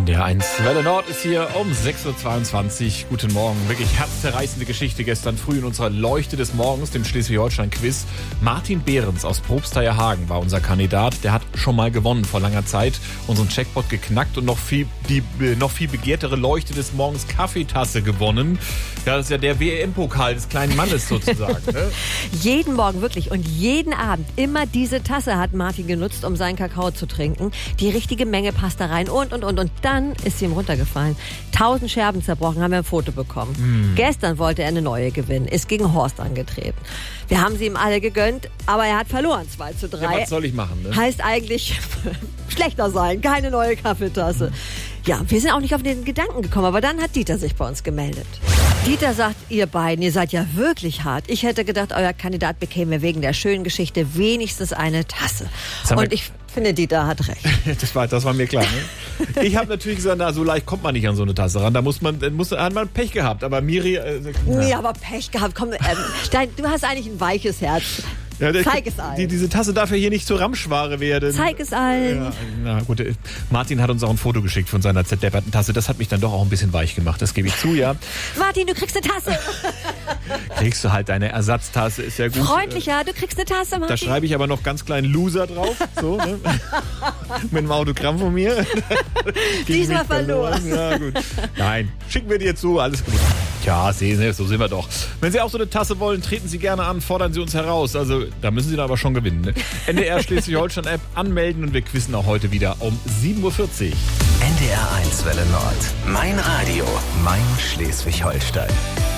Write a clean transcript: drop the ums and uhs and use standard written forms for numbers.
NDR 1 Welle Nord ist hier um 6.22 Uhr. Guten Morgen. Wirklich herzzerreißende Geschichte gestern früh in unserer Leuchte des Morgens, dem Schleswig-Holstein-Quiz. Martin Behrens aus Probstheierhagen war unser Kandidat. Der hat schon mal gewonnen vor langer Zeit, unseren Jackpot geknackt und noch viel begehrtere Leuchte des Morgens Kaffeetasse gewonnen. Ja, das ist ja der WM-Pokal des kleinen Mannes sozusagen. Ne? Jeden Morgen wirklich und jeden Abend immer diese Tasse hat Martin genutzt, um seinen Kakao zu trinken. Die richtige Menge passt da rein und dann ist sie ihm runtergefallen. 1000 Scherben zerbrochen, haben wir ein Foto bekommen. Gestern wollte er eine neue gewinnen, ist gegen Horst angetreten. Wir haben sie ihm alle gegönnt, aber er hat verloren, 2:3. Ja, was soll ich machen? Ne? Heißt eigentlich schlechter sein, keine neue Kaffeetasse. Ja, wir sind auch nicht auf den Gedanken gekommen, aber dann hat Dieter sich bei uns gemeldet. Dieter sagt, ihr beiden, ihr seid ja wirklich hart. Ich hätte gedacht, euer Kandidat bekäme wegen der schönen Geschichte wenigstens eine Tasse. Und ich finde, Dieter hat recht. Das war mir klar. Ne? Ich habe natürlich gesagt, na, so leicht kommt man nicht an so eine Tasse ran. Da hat man Pech gehabt. Aber Miri... Nee, aber Pech gehabt. Komm, du hast eigentlich ein weiches Herz. Ja, Zeig es allen. Diese Tasse darf ja hier nicht zur Ramschware werden. Zeig es allen. Ja, na gut, Martin hat uns auch ein Foto geschickt von seiner zerdepperten Tasse. Das hat mich dann doch auch ein bisschen weich gemacht, das gebe ich zu, ja. Martin, du kriegst eine Tasse. Kriegst du halt deine Ersatztasse, ist ja gut. Freundlicher, du kriegst eine Tasse, Martin. Da schreibe ich aber noch ganz klein Loser drauf, so, ne? Mit einem Autogramm von mir. Diesmal verloren. Ja, gut. Nein, schicken wir dir zu, alles gut. Ja, sehen Sie, so sind wir doch. Wenn Sie auch so eine Tasse wollen, treten Sie gerne an, fordern Sie uns heraus. Also, da müssen Sie dann aber schon gewinnen. Ne? NDR Schleswig-Holstein-App anmelden und wir quizzen auch heute wieder um 7.40 Uhr. NDR 1 Welle Nord. Mein Radio. Mein Schleswig-Holstein.